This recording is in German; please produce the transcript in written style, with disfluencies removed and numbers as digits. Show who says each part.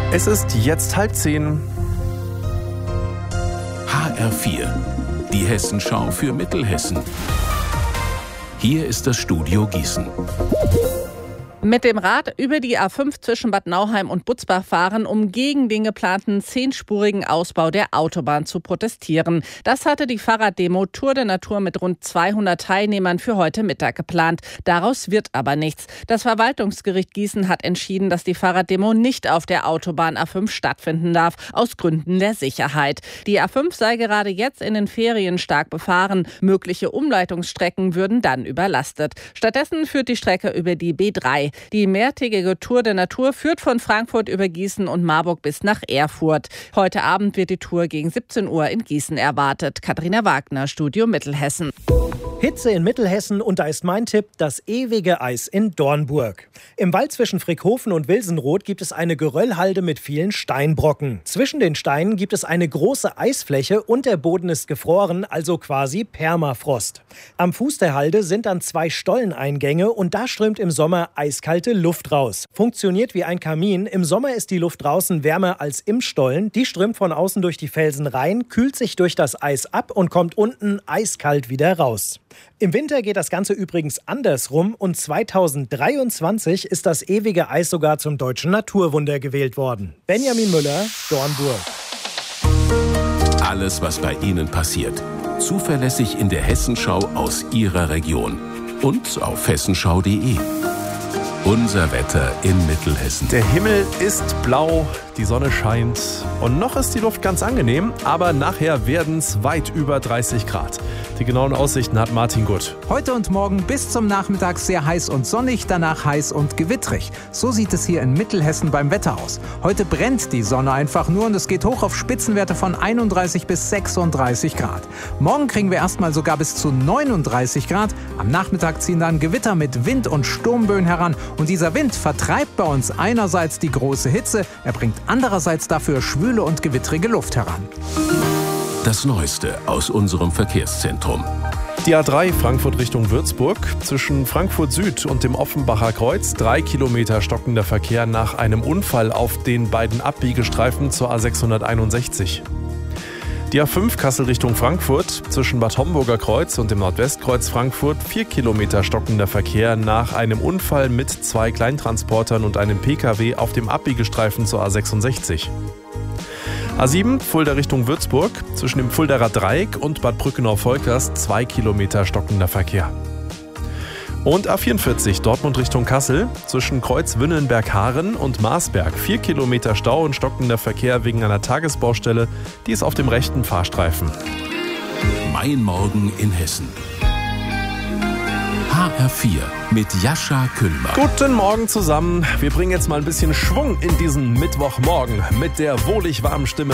Speaker 1: Es ist jetzt 9:30.
Speaker 2: HR4, die Hessenschau für Mittelhessen. Hier ist das Studio Gießen.
Speaker 3: Mit dem Rad über die A5 zwischen Bad Nauheim und Butzbach fahren, um gegen den geplanten 10-spurigen Ausbau der Autobahn zu protestieren. Das hatte die Fahrraddemo Tour de Natur mit rund 200 Teilnehmern für heute Mittag geplant. Daraus wird aber nichts. Das Verwaltungsgericht Gießen hat entschieden, dass die Fahrraddemo nicht auf der Autobahn A5 stattfinden darf, aus Gründen der Sicherheit. Die A5 sei gerade jetzt in den Ferien stark befahren. Mögliche Umleitungsstrecken würden dann überlastet. Stattdessen führt die Strecke über die B3. Die mehrtägige Tour de Natur führt von Frankfurt über Gießen und Marburg bis nach Erfurt. Heute Abend wird die Tour gegen 17 Uhr in Gießen erwartet. Katharina Wagner, Studio Mittelhessen.
Speaker 4: Hitze in Mittelhessen und da ist mein Tipp, das ewige Eis in Dornburg. Im Wald zwischen Frickhofen und Wilsenroth gibt es eine Geröllhalde mit vielen Steinbrocken. Zwischen den Steinen gibt es eine große Eisfläche und der Boden ist gefroren, also quasi Permafrost. Am Fuß der Halde sind dann 2 Stolleneingänge und da strömt im Sommer eiskalte Luft raus. Funktioniert wie ein Kamin. Im Sommer ist die Luft draußen wärmer als im Stollen. Die strömt von außen durch die Felsen rein, kühlt sich durch das Eis ab und kommt unten eiskalt wieder raus. Im Winter geht das Ganze übrigens andersrum und 2023 ist das ewige Eis sogar zum deutschen Naturwunder gewählt worden. Benjamin Müller, Dornburg.
Speaker 2: Alles, was bei Ihnen passiert, zuverlässig in der Hessenschau aus Ihrer Region und auf hessenschau.de. Unser Wetter in Mittelhessen.
Speaker 1: Der Himmel ist blau, die Sonne scheint und noch ist die Luft ganz angenehm, aber nachher werden es weit über 30 Grad. Die genauen Aussichten hat Martin Gutt.
Speaker 5: Heute und morgen bis zum Nachmittag sehr heiß und sonnig, danach heiß und gewittrig. So sieht es hier in Mittelhessen beim Wetter aus. Heute brennt die Sonne einfach nur und es geht hoch auf Spitzenwerte von 31 bis 36 Grad. Morgen kriegen wir erstmal sogar bis zu 39 Grad. Am Nachmittag ziehen dann Gewitter mit Wind und Sturmböen heran. Und dieser Wind vertreibt bei uns einerseits die große Hitze, er bringt andererseits dafür schwüle und gewittrige Luft heran.
Speaker 2: Das Neueste aus unserem Verkehrszentrum.
Speaker 1: Die A3 Frankfurt Richtung Würzburg. Zwischen Frankfurt Süd und dem Offenbacher Kreuz 3 Kilometer stockender Verkehr nach einem Unfall auf den beiden Abbiegestreifen zur A661. Die A5 Kassel Richtung Frankfurt. Zwischen Bad Homburger Kreuz und dem Nordwestkreuz Frankfurt 4 Kilometer stockender Verkehr nach einem Unfall mit 2 Kleintransportern und einem Pkw auf dem Abbiegestreifen zur A66. A7 Fulda Richtung Würzburg, zwischen dem Fuldaer Dreieck und Bad Brückenau-Volkers 2 Kilometer stockender Verkehr. Und A44 Dortmund Richtung Kassel, zwischen Kreuz Wünnenberg-Haaren und Marsberg 4 Kilometer Stau und stockender Verkehr wegen einer Tagesbaustelle, die ist auf dem rechten Fahrstreifen.
Speaker 2: Mein Morgen in Hessen. HR4 mit Jascha Küllmann.
Speaker 1: Guten Morgen zusammen. Wir bringen jetzt mal ein bisschen Schwung in diesen Mittwochmorgen mit der wohlig warmen Stimme